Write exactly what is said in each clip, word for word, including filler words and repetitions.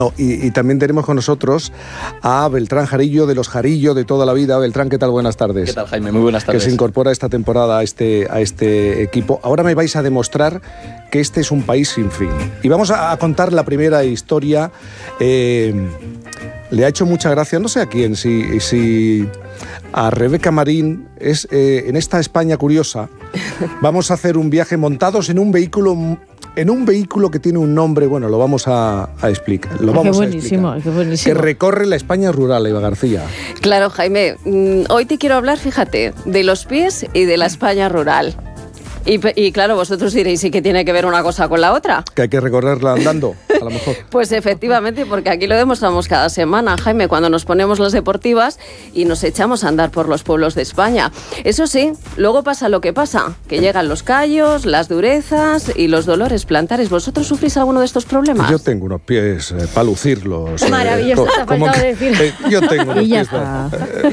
Y, y también tenemos con nosotros a Beltrán Jarillo, de los Jarillo de toda la vida. Beltrán, ¿qué tal? Buenas tardes. ¿Qué tal, Jaime? Muy buenas tardes. Que se incorpora esta temporada a este, a este equipo. Ahora me vais a demostrar que este es un país sin fin. Y vamos a, a contar la primera historia. Eh, le ha hecho mucha gracia, no sé a quién, si, si a Rebeca Marín, es, eh, en esta España curiosa, vamos a hacer un viaje montados en un vehículo... En un vehículo que tiene un nombre, bueno, lo vamos a, a explicar. Lo vamos qué buenísimo, a explicar. qué buenísimo. Que recorre la España rural, Eva García. Claro, Jaime. Hoy te quiero hablar, fíjate, de los pies y de la España rural. Y, y claro, vosotros diréis, ¿y qué tiene que ver una cosa con la otra? Que hay que recorrerla andando, a lo mejor. Pues efectivamente, porque aquí lo demostramos cada semana, Jaime, cuando nos ponemos las deportivas y nos echamos a andar por los pueblos de España. Eso sí, luego pasa lo que pasa, que llegan los callos, las durezas y los dolores plantares. ¿Vosotros sufrís alguno de estos problemas? Yo tengo unos pies eh, para lucirlos. Maravilloso, eh, te ha faltado decir. Eh, yo tengo unos y ya pies está.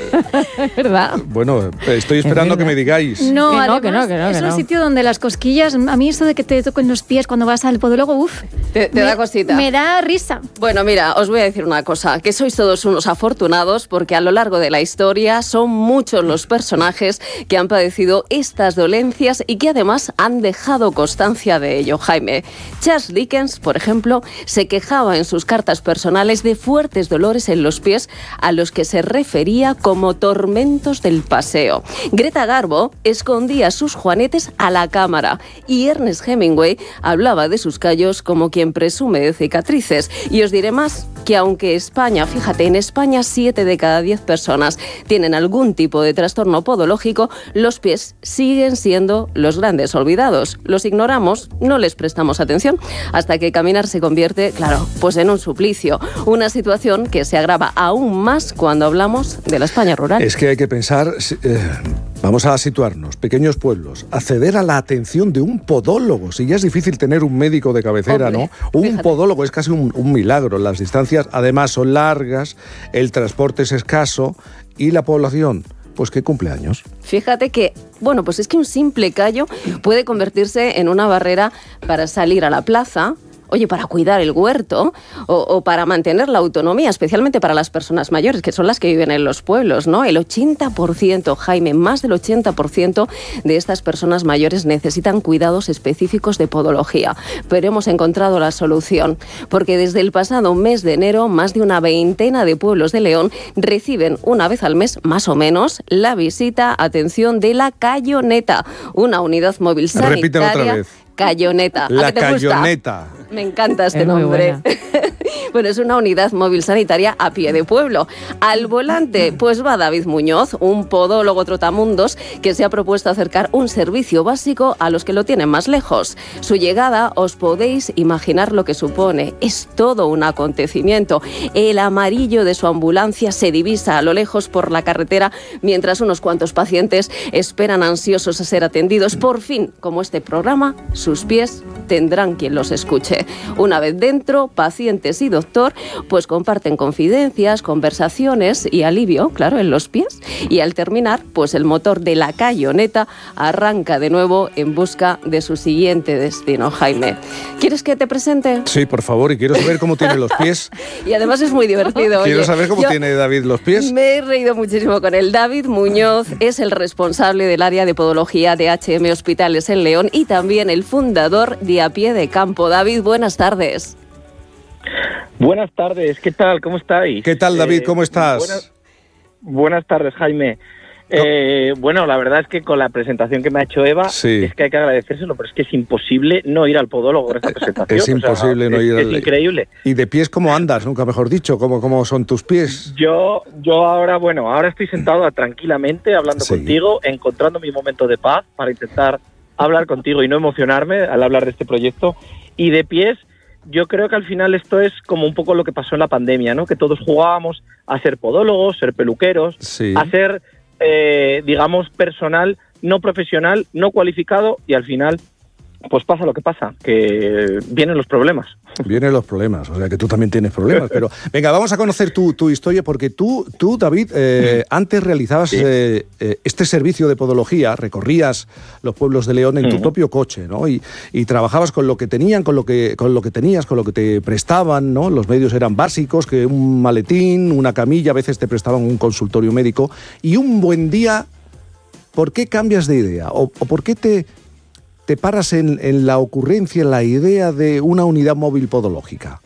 para, ¿Verdad? Bueno, estoy esperando que me digáis. No, Que no, además, que no, que no, que es no. un sitio donde las cosquillas, a mí esto de que te toquen los pies cuando vas al podólogo, uff, ¿Te, te me, da cosita? Me da risa. Bueno, mira, os voy a decir una cosa, que sois todos unos afortunados porque a lo largo de la historia son muchos los personajes que han padecido estas dolencias y que además han dejado constancia de ello, Jaime. Charles Dickens, por ejemplo, se quejaba en sus cartas personales de fuertes dolores en los pies a los que se refería como tormentos del paseo. Greta Garbo escondía sus juanetes a la cámara y Ernest Hemingway hablaba de sus callos como quien presume de cicatrices. Y os diré más, que aunque España, fíjate, en España siete de cada diez personas tienen algún tipo de trastorno podológico, los pies siguen siendo los grandes olvidados. Los ignoramos, no les prestamos atención, hasta que caminar se convierte, claro, pues en un suplicio. Una situación que se agrava aún más cuando hablamos de la España rural. Es que hay que pensar... Eh, Vamos a situarnos, pequeños pueblos, acceder a la atención de un podólogo. Si ya es difícil tener un médico de cabecera, Hombre, ¿no? Un fíjate. podólogo es casi un, un milagro. Las distancias además son largas, el transporte es escaso y la población, pues que cumple años. Fíjate que, bueno, pues es que un simple callo puede convertirse en una barrera para salir a la plaza, oye, para cuidar el huerto o, o para mantener la autonomía, especialmente para las personas mayores, que son las que viven en los pueblos, ¿no? El ochenta por ciento, Jaime, más del ochenta por ciento de estas personas mayores necesitan cuidados específicos de podología. Pero hemos encontrado la solución, porque desde el pasado mes de enero, más de una veintena de pueblos de León reciben una vez al mes, más o menos, la visita, atención, de la Cayoneta, una unidad móvil sanitaria. Repítelo otra vez. Cayoneta. La ¿A qué te Cayoneta. gusta? Me encanta este es nombre. Bueno, es una unidad móvil sanitaria a pie de pueblo. Al volante, pues va David Muñoz, un podólogo trotamundos que se ha propuesto acercar un servicio básico a los que lo tienen más lejos. Su llegada, os podéis imaginar lo que supone. Es todo un acontecimiento. El amarillo de su ambulancia se divisa a lo lejos por la carretera mientras unos cuantos pacientes esperan ansiosos a ser atendidos. Por fin, como este programa, sus pies tendrán quien los escuche. Una vez dentro, pacientes y doctor, pues comparten confidencias, conversaciones y alivio, claro, en los pies. Y al terminar, pues el motor de la Cayoneta arranca de nuevo en busca de su siguiente destino. Jaime, ¿quieres que te presente? Sí, por favor, y quiero saber cómo tiene los pies. Y además es muy divertido. Quiero Oye, saber cómo tiene David los pies. Me he reído muchísimo con él. David Muñoz es el responsable del área de podología de H M Hospitales en León y también el fundador de A Pie de Campo. David, buenas tardes. Buenas tardes, ¿qué tal? ¿Cómo estáis? ¿Qué tal, David? Eh, ¿Cómo estás? Buenas, buenas tardes, Jaime. Eh, bueno, la verdad es que con la presentación que me ha hecho Eva, sí. es que hay que agradecérselo, pero es que es imposible no ir al podólogo con esta presentación. Es imposible o sea, no ir es, al... Es increíble. ¿Y de pies cómo andas? Nunca mejor dicho, ¿cómo, cómo son tus pies? Yo, yo ahora, bueno, ahora estoy sentado tranquilamente hablando sí. contigo, encontrando mi momento de paz para intentar hablar contigo y no emocionarme al hablar de este proyecto. Y de pies, yo creo que al final esto es como un poco lo que pasó en la pandemia, ¿no? Que todos jugábamos a ser podólogos, ser peluqueros, sí. a ser, eh, digamos, personal no profesional, no cualificado y al final pues pasa lo que pasa, que vienen los problemas. Vienen los problemas, o sea que tú también tienes problemas. Pero venga, vamos a conocer tu, tu historia, porque tú, tú David, eh, antes realizabas sí. eh, eh, este servicio de podología, recorrías los pueblos de León en uh-huh. tu propio coche, ¿no? Y, y trabajabas con lo que tenían, con lo que, con lo que tenías, con lo que te prestaban, ¿no? Los medios eran básicos, que un maletín, una camilla, a veces te prestaban un consultorio médico. Y un buen día, ¿por qué cambias de idea? ¿O, o por qué te... te paras en, en la ocurrencia, en la idea de una unidad móvil podológica?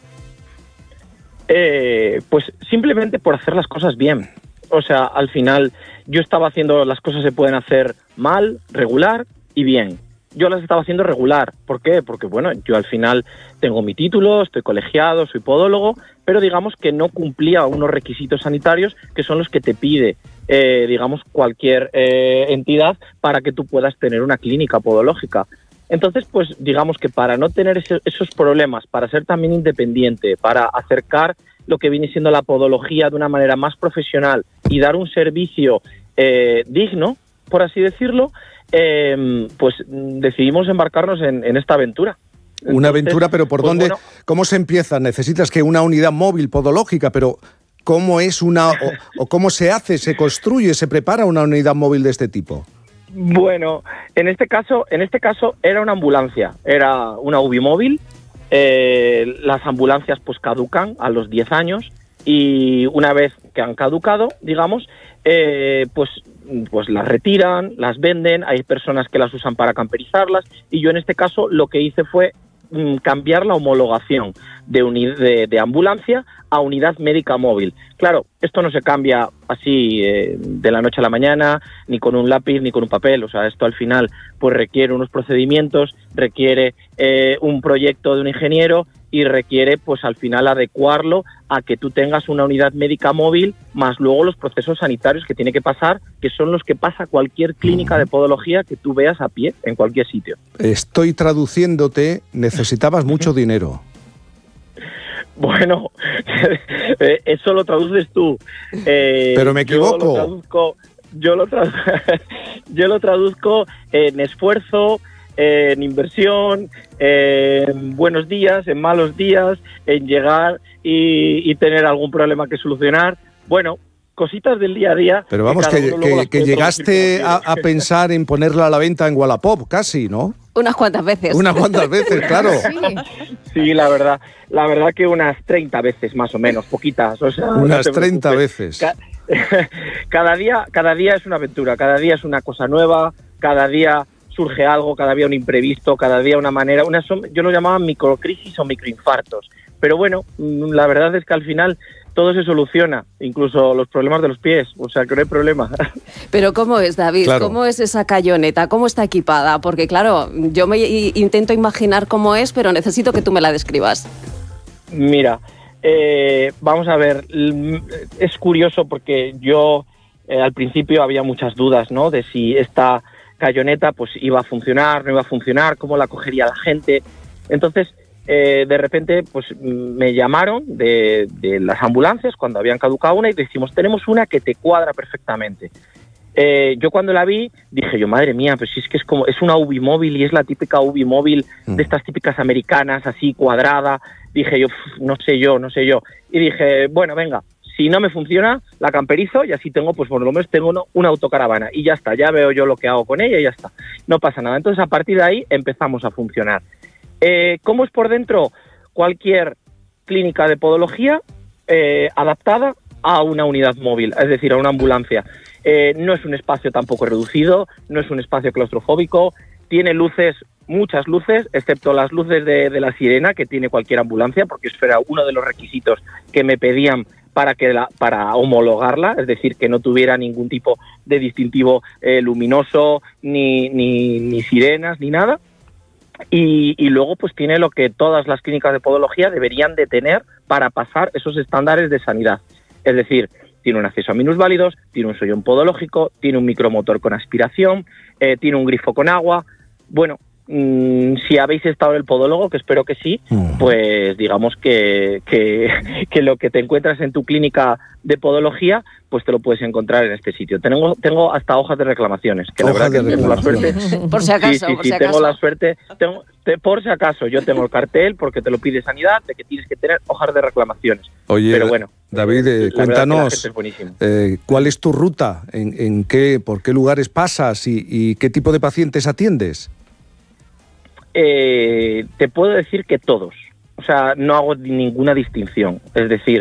Eh, pues simplemente por hacer las cosas bien. O sea, al final yo estaba haciendo, las cosas se pueden hacer mal, regular y bien. Yo las estaba haciendo regular. ¿Por qué? Porque, bueno, yo al final tengo mi título, estoy colegiado, soy podólogo, pero digamos que no cumplía unos requisitos sanitarios que son los que te pide, eh, digamos, cualquier eh, entidad para que tú puedas tener una clínica podológica. Entonces, pues digamos que para no tener ese, esos problemas, para ser también independiente, para acercar lo que viene siendo la podología de una manera más profesional y dar un servicio eh, digno, por así decirlo, eh, pues decidimos embarcarnos en, en esta aventura. Entonces, una aventura, pero ¿por pues, dónde? Bueno, ¿cómo se empieza? Necesitas que una unidad móvil podológica, pero ¿cómo es una o, o cómo se hace, se construye, se prepara una unidad móvil de este tipo? Bueno, en este caso, en este caso era una ambulancia, era una U B I móvil. Eh, las ambulancias pues caducan a los diez años y una vez que han caducado, digamos, eh, pues, pues las retiran, las venden, hay personas que las usan para camperizarlas y yo en este caso lo que hice fue mm, cambiar la homologación de, uni- de, de ambulancia a unidad médica móvil. Claro, esto no se cambia así eh, de la noche a la mañana, ni con un lápiz, ni con un papel. O sea, esto al final pues requiere unos procedimientos, requiere eh, un proyecto de un ingeniero y requiere pues al final adecuarlo a que tú tengas una unidad médica móvil, más luego los procesos sanitarios que tiene que pasar, que son los que pasa cualquier clínica de podología que tú veas a pie en cualquier sitio. Estoy traduciéndote, necesitabas mucho dinero. Bueno, eso lo traduces tú. Eh, Pero me equivoco. Yo lo traduzco, yo lo traduzco, yo lo traduzco en esfuerzo, en inversión, en buenos días, en malos días, en llegar y, y tener algún problema que solucionar. Bueno, cositas del día a día. Pero vamos, que, que, que, que llegaste a, a pensar en ponerla a la venta en Wallapop, casi, ¿no? Unas cuantas veces. Unas cuantas veces, claro. Sí. Sí, la verdad, la verdad que unas treinta veces más o menos, poquitas. O sea, unas no treinta veces. Ca- cada día, cada día es una aventura, cada día es una cosa nueva, cada día surge algo, cada día un imprevisto, cada día una manera, una yo lo llamaba microcrisis o microinfartos. Pero bueno, la verdad es que al final todo se soluciona, incluso los problemas de los pies, o sea que no hay problema. Pero ¿cómo es, David? Claro. ¿Cómo es esa cayoneta? ¿Cómo está equipada? Porque claro, yo me intento imaginar cómo es, pero necesito que tú me la describas. Mira, eh, vamos a ver, es curioso porque yo eh, al principio había muchas dudas, ¿no? De si esta cayoneta pues iba a funcionar, no iba a funcionar, cómo la cogería la gente. Entonces, Eh, de repente pues me llamaron de, de las ambulancias cuando habían caducado una y decimos, tenemos una que te cuadra perfectamente. Eh, yo cuando la vi dije yo, madre mía, pues si es que es como es una U B I móvil y es la típica U B I móvil de estas típicas americanas, así cuadrada. Dije yo, no sé yo, no sé yo. Y dije, bueno, venga, si no me funciona, la camperizo y así tengo, pues por lo menos tengo una, una autocaravana y ya está, ya veo yo lo que hago con ella y ya está. No pasa nada. Entonces a partir de ahí empezamos a funcionar. Eh, ¿Cómo es por dentro? Cualquier clínica de podología eh, adaptada a una unidad móvil, es decir, a una ambulancia. Eh, no es un espacio tampoco reducido, no es un espacio claustrofóbico, tiene luces, muchas luces, excepto las luces de, de la sirena que tiene cualquier ambulancia, porque eso era uno de los requisitos que me pedían para que la, para homologarla, es decir, que no tuviera ningún tipo de distintivo eh, luminoso, ni, ni, ni sirenas, ni nada. Y, y luego pues tiene lo que todas las clínicas de podología deberían de tener para pasar esos estándares de sanidad. Es decir, tiene un acceso a minusválidos, tiene un sollón podológico, tiene un micromotor con aspiración, eh, tiene un grifo con agua. Bueno, mmm, si habéis estado en el podólogo, que espero que sí, uh-huh. pues digamos que, que, que lo que te encuentras en tu clínica de podología, pues te lo puedes encontrar en este sitio. Tengo, tengo hasta hojas de reclamaciones, que hojas la verdad que tengo la suerte. Por si acaso, sí, sí, por sí, si tengo acaso. la suerte. Tengo, te, por si acaso, yo tengo el cartel porque te lo pide Sanidad de que tienes que tener hojas de reclamaciones. Oye, pero bueno, David, eh, cuéntanos, es eh, ¿cuál es tu ruta? ¿En, en qué, por qué lugares pasas y, y qué tipo de pacientes atiendes? Eh, te puedo decir que todos. O sea, no hago ninguna distinción. Es decir,